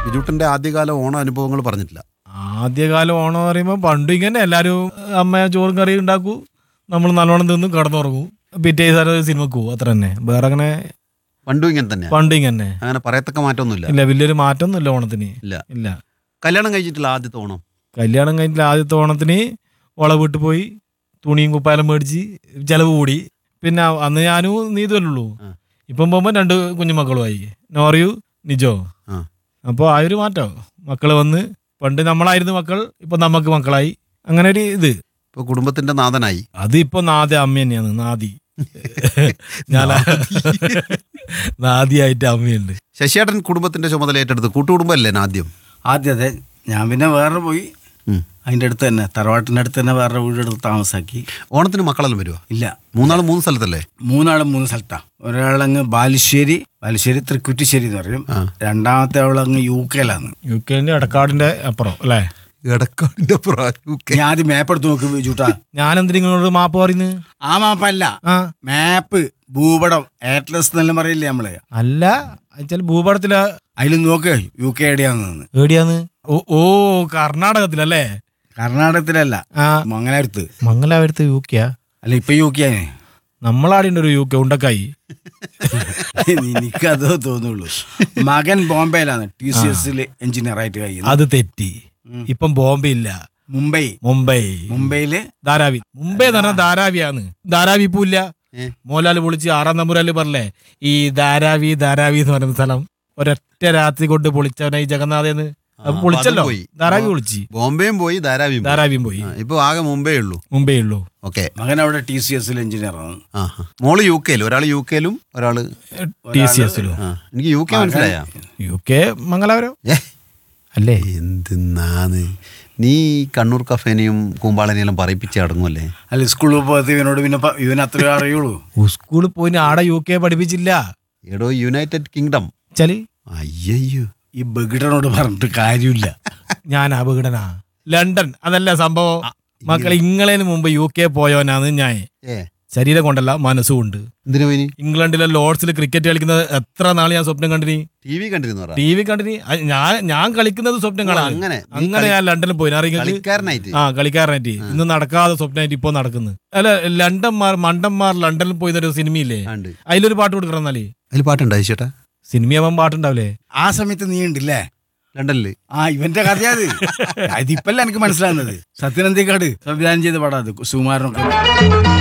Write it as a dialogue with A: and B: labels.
A: ബിജുട്ടന്റെ ആദ്യകാല ഓണ അനുഭവങ്ങൾ പറഞ്ഞിട്ടില്ല.
B: ആദ്യകാലം ഓണം പറയുമ്പോൾ പണ്ടും ഇങ്ങനെ എല്ലാവരും അമ്മ ചോറും കറിയും ഉണ്ടാക്കൂ, നമ്മൾ നല്ലോണം തിന്നും കിടന്നുറങ്ങും, പിറ്റേ ദിവസം സിനിമക്ക് പോകും, അത്ര തന്നെ. വേറെ അങ്ങനെ
A: പണ്ടും ഇങ്ങനെ തന്നെ.
B: പണ്ടും ഇങ്ങനെ
A: അങ്ങനെ പറയത്തക്ക മാറ്റമൊന്നുമില്ല.
B: ഇല്ല, വലിയൊരു മാറ്റമൊന്നുമില്ല ഓണത്തിന്. ഇല്ല.
A: കല്യാണം കഴിച്ചിട്ടില്ല ആദ്യത്തെ ഓണം.
B: കല്യാണം കഴിഞ്ഞിട്ട് ആദ്യത്തെ ഓണത്തിന് ഓളെ വീട്ടിൽ പോയി തുണിയും കുപ്പായം മേടിച്ച് ചെലവ് കൂടി. പിന്നെ അന്ന് ഞാനും നീതുവല്ലുള്ളൂ. ഇപ്പം പോകുമ്പോൾ 2 കുഞ്ഞുമക്കളുമായി, നോറിയു നിജോ. അപ്പോൾ ആ ഒരു മാറ്റം, മക്കള് വന്ന്. പണ്ട് നമ്മളായിരുന്നു മക്കൾ, ഇപ്പൊ നമുക്ക് മക്കളായി. അങ്ങനെ ഒരു ഇത്
A: ഇപ്പൊ കുടുംബത്തിന്റെ നാഥനായി.
B: അത് ഇപ്പൊ നാദി അമ്മ തന്നെയാണ്. നാദി ഞാൻ നാദിയായിട്ട് അമ്മയുണ്ട്.
A: ശശിയേട്ടൻ കുടുംബത്തിന്റെ ചുമതല ഏറ്റെടുത്ത്. കൂട്ടുകുടുംബമല്ലേ ആദ്യം?
C: ആദ്യത്തെ ഞാൻ പിന്നെ വേറെ പോയി. അതിൻ്റെ അടുത്ത് തന്നെ, തറവാട്ടിൻ്റെ അടുത്ത് തന്നെ വേറെ വീടെടുത്ത് താമസാക്കി.
A: ഓണത്തിന് മക്കളെല്ലാം വരുമോ?
C: ഇല്ല,
A: 3 സ്ഥലത്തല്ലേ?
C: 3 സ്ഥലത്താ. ഒരാളങ്ങ് ബാലുശ്ശേരി തൃക്കുറ്റിശ്ശേരി എന്ന് പറയും. രണ്ടാമത്തെ ആളങ്ങ് UK
B: എടക്കാടിന്റെ അപ്പുറം അല്ലേ?
A: എടക്കാടിന്റെ
C: ഞാൻ ആദ്യം മാപ്പ് എടുത്ത് നോക്ക് ചൂട്ടാ.
B: ഞാനെന്തിനാ നിങ്ങളോട് മാപ്പ് പറയുന്നത്?
C: ആ മാപ്പല്ല, മാപ്പ് ഭൂപടം ആറ്റ്ലസ് എന്നെല്ലാം പറയില്ലേ നമ്മള്.
B: അല്ല, ഭൂപടത്തില
C: അതിൽ നോക്ക് UK എവിടെയാന്ന്.
B: എവിടെയാന്ന്? ഓ കർണാടകത്തിലല്ലേ?
C: കർണാടകത്തിലല്ല, മംഗലാപുരത്ത്.
B: മംഗലാപുരത്ത് UK
C: അല്ല, ഇപ്പൊ UK ആണ്.
B: നമ്മളാടിന്റെ ഒരു UK ഉണ്ടക്കായി.
C: എനിക്കതോ തോന്നുള്ളൂ. മകൻ ബോംബെയിലാണ് TCS എഞ്ചിനീയർ ആയിട്ട് കഴിയുന്നത്.
B: അത് തെറ്റി. ഇപ്പം ബോംബെ ഇല്ല, മുംബൈയില് ധാരാവി. മുംബൈ എന്ന് പറഞ്ഞാൽ ധാരാവിയാണ്. ധാരാവി ഇപ്പൊ ഇല്ല. മോഹൻലാൽ പൊളിച്ച് 6ാം തമ്പുരാല് പറഞ്ഞേ ഈ ധാരാവി എന്ന് പറയുന്ന സ്ഥലം ഒരൊറ്റ രാത്രി കൊണ്ട് പൊളിച്ചവനായി ജഗന്നാഥേന്ന്. പൊളിച്ചല്ലോ, ധാരാവി പൊളിച്ച്.
A: ബോംബെയും പോയി,
B: ധാരാവിയും പോയി.
A: ഇപ്പൊ ആകെ മുംബൈ ഉള്ളൂ.
C: ഓക്കെ, മകൻ അവിടെ TCS എഞ്ചിനീയർ ആണ്.
A: മോള് UK, ഒരാള് UK ഒരാള്
B: TCS.
A: എനിക്ക് UK മനസ്സിലായ.
B: UK മംഗലാപുരം അല്ലേ?
A: എന്തിനാന്ന് നീ കണ്ണൂർ കഫേനെയും കൂമ്പാളനെയും പറയിപ്പിച്ച് അടങ്ങുമല്ലേ?
C: അല്ല, സ്കൂളിൽ പോയത് ഇവനോട് പിന്നെ ഇവൻ അത്ര അറിയുള്ളൂ.
B: സ്കൂളിൽ പോയി ആടെ UK പഠിപ്പിച്ചില്ല.
A: എടോ, യുണൈറ്റഡ് കിങ്ഡം. അയ്യോ,
C: ഈ ബഗിടനോട് പറഞ്ഞിട്ട് കാര്യമില്ല.
B: ഞാൻ അപകടനാ. ലണ്ടൻ അതല്ല സംഭവം. മക്കളെ, ഇംഗ്ലണ്ടിന് മുമ്പ് UK പോയവനാണ് ഞാൻ. ശരീരം കൊണ്ടല്ല, മനസ്സുകൊണ്ട്. ഇംഗ്ലണ്ടിലെ ലോർഡ്സിൽ ക്രിക്കറ്റ് കളിക്കുന്നത് എത്ര നാൾ ഞാൻ സ്വപ്നം കണ്ടിനി. T V കണ്ടിനി. ഞാൻ കളിക്കുന്നത് സ്വപ്നം കാണാൻ. അങ്ങനെ ഞാൻ ലണ്ടനിൽ പോയി കളിക്കാരനായിട്ട്. ഇന്ന് നടക്കാതെ സ്വപ്നമായിട്ട് ഇപ്പൊ നടക്കുന്നത്. അല്ല, മണ്ടന്മാർ ലണ്ടനിൽ പോയിരുന്നൊരു സിനിമയില്ലേ, അതിലൊരു പാട്ട് കൊടുക്കണം. എന്നാലേ
A: അതിൽ പാട്ടുണ്ടായി ചേട്ടാ?
B: സിനിമയാവാൻ പാട്ടുണ്ടാവില്ലേ?
C: ആ സമയത്ത് നീ ഉണ്ടല്ലേ
A: ലണ്ടനില്?
C: ഇവന്റെ കഥയത് അതിപ്പല്ല എനിക്ക് മനസ്സിലാകുന്നത്. സത്യനന്ദിക്കാട് സംവിധാനം ചെയ്ത പാടാ അത്, സുകുമാരനൊക്കെ.